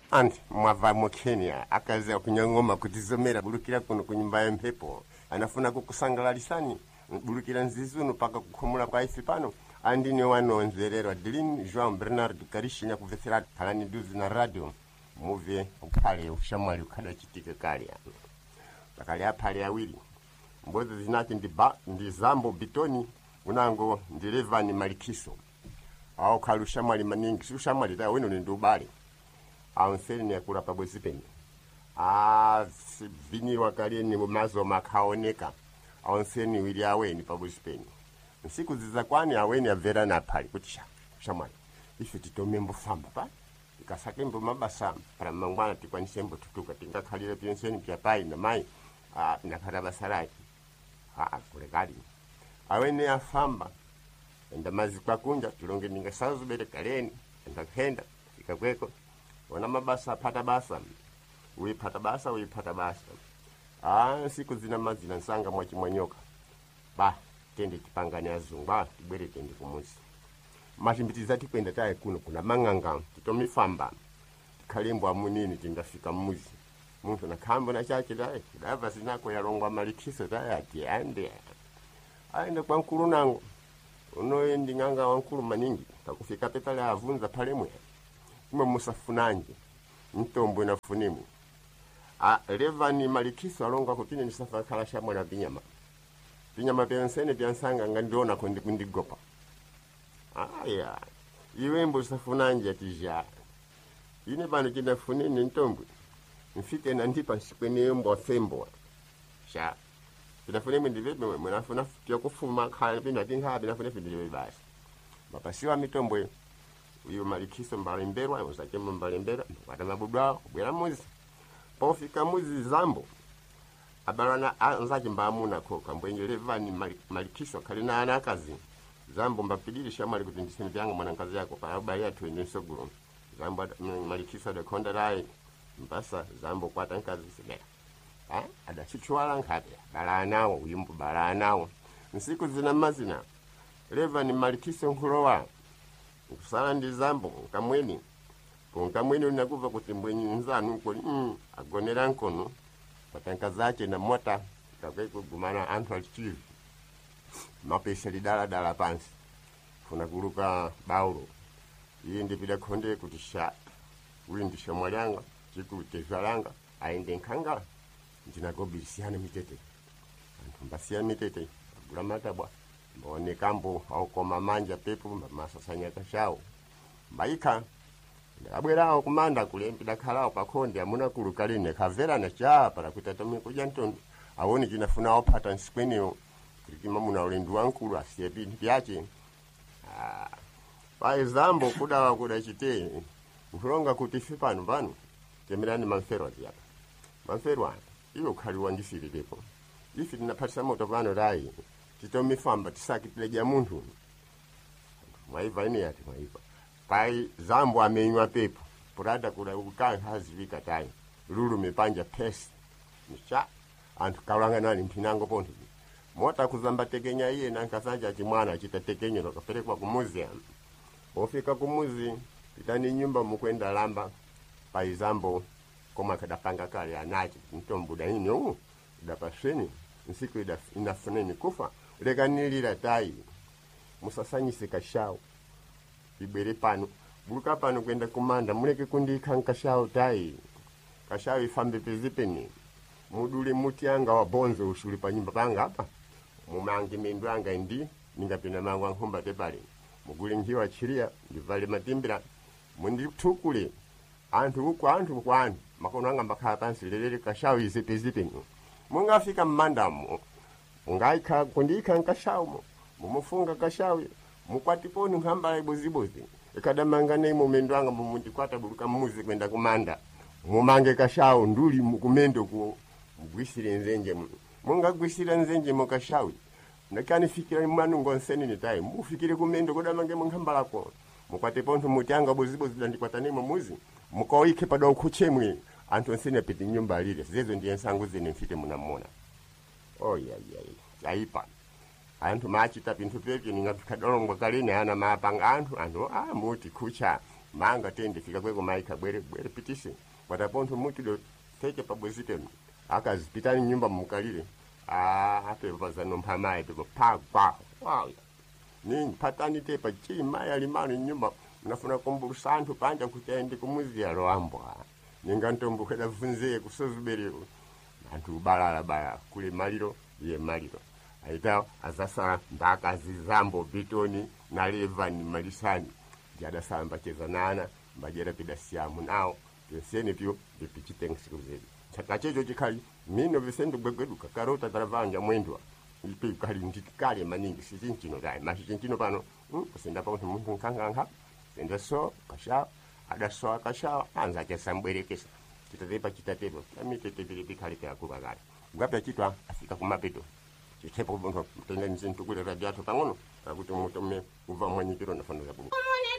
Anti mwava mu Kenya akaza kunyang'oma kutizomera bulukira kuno kunyumba ya mpepo anafuna kukusangalalisani bulukira nzizunu paka kukhumula kwa ife pano andine wanonzererwa Dilin João Bernardo Karishinya kuvesera kalani duzi na radio muve uphale ushamwali ukada chitike kali bakali aphale awiri mbozi zinati ndi Zambo Bitoni unango ndi Levani Malikiso au kalusha mwali maningi sushamwali ta wino ndi ubali awonseli ni akula pabwezi peni vini wakali ni mazo makaoneka awonseli wili aweni pabwezi peni nsiku ziza kwani aweni avera na pali kutisha shamwali ife titomembo famba pa ikasakembo mabasa para mangwana tikwanisembo tutuka tingakhalire penseni pya pai na mai nakhala basalaki kule kali aweni afamba enda mazi kwa kunja tulonge ninga sazu bele kaleni enda kenda ikakweko wana mabasa pata basa uipata basa siku zina mazi na nsanga mwachimwanyoka tende tipangani azungwa tibwere tende kumuzi mashimbitiza tikwenda taye kuno kuna manganga titomifamba tikalembwa munini tingafika muzi muntu na kambo na chache taye dava zinako yalongwa Malikiso taye ati aende kwa nkulu nango unoendi nganga wankulu maningi takufika petale avunza palemwe kuma musafunanje mtombo na funimu Levani Malikiso alonga kupine nisafa kala shamwa na vinyama pensene byansanga ngandiona ko ndikundigopa iwembo safunanje atija ine bano kinafunini ntombo mfike na ndipa nsikwene mbo sembo sha binafune ndivebe mwanafuna fityo kufuma khala bina tinga binafune fityo basi bapasiwa mitombo uyu Malikiso mbalemberwa usake mbalembera watamabuda kubwera muzi pofika muzi Zambo abalana anzaje mbamuna koka mbwenye Levani Malikiso kalina anakazi Zambo mbapidili shamali kuti ndisini byanga mwanankazi yako pa abaya twene soguro Zambo Malikiso de kondarai mbasa Zambo kwata nkazi sigera adachichwala nkabe balanawo uyumbu balanawo nsiku zina mazina Levani Malikiso nkulowa kusala ndi Zambo nkamweni unakuva kuti mbwenye nzanu uko agonera nkono patanka zache na mota kakwe gumana anthu chief mapesa lidala pansi funa kuluka baulo iye ndipida khonde kuti sha windi shamwalanga chikutezalanga aende nkanga ndinagobisiyana mitete anthu mbasiya mitete gulamatabwa mbone kambo au koma manja pepo masasanya kashawo mbaika abwerawo kumanda kulempida khalao pakhonde amuna kulukaline kavera na cha para kutatamwe kuja ntondo awoni kinafuna opata nsikweneo klikima muna ulendu wankulu asiye binti yache pa Zambo kuda chite ukulonga kuti fipano temerani manfero yapa manfero iyo khaliwa ndifiri depo ifi tinapatisa moto pano rai titomifamba tisakitileja muntu mwaiva ine yati mwaiva pai Zambo amenywa pepo purada kula ukanga hazivika tai lulu mepanja pesi nisha antu kalanga nani mpinango ponto mota kuzamba tekenya iye nankasanja chimwana chitatekenyo lokapelekwa kumuzi ofika kumuzi pitani nyumba mukwenda lamba pai Zambo koma kadapanga kale anachi mtombuda inyo dapasheni nsiku inafuneni kufa lekanilira tai musasanyise kashao ibere pano buluka pano kwenda kumanda muleke kundika nkashao tai kashao ifambe pezipeni mudule muti anga wa bonzo ushuli pa nyumba panga hapa mumangi mendu anga ndi ningapina mangu nkhomba tepale mugule njiwa chiria ndivale matimbira mundi tukule anthu kwanu makono anga mbakhala pansi lelele kashao izipezipeni mungafika mmandamo mungaika kundika nkashao mumufunga kashao mukwatiponi nkhamba ibozibozi ikadamanga nei mumendu anga mumundikwata buluka muzi kwenda kumanda mumange kashao nduli mukumendo ku mugwisire nzenje mungagwisira nzenje mukashawi nakani fikira manu ngonseni ni tai mufikire kumendo kodamange munkhamba lako mukwate ponto mutanga bozibozi ndandikwatane muzi mukoike pada ukuchemwe anthu onsene piti nyumba lile zezo ndiye nsangu zene mfite munamona aipa anthu machita pinthu peke ningafikadolongwa kalene ana mapanga anthu muti kucha manga tende fika kweko maika bwere pitise watapontho mutido feke pabwezitemu akazipitani nyumba mukalire apepa zanompa mai pepa pagwa wow ninyi patani tepa chima yalimano nyumba mnafuna kumbulusa anthu panja kuti aende kumuzi ya loambwa ninga ntombukeda vunzeye kusozuberero anthu balala kule maliro iye maliro aita azasala mbaka zizambo bitoni na levani malisani jada mbacheza nana mbajera pidasiamu nao vyosene vyo vipichitensiku zedi chakachecho chikali mino visendo gwegweduka karota taravanja mwendwa ipe kali ndikale maningi sichinchino dai machinchino pano kusenda pa muntu nkanganga senda so kasha adaso akasha anza kesambwerekesa chitatepa amitete vile pikali kwa kubagala ngapya chitwa afika kumapeto chichepo bonto tende nzintu kule radiato pangono akuti muto me uva mwanyikiro nafano ya bubu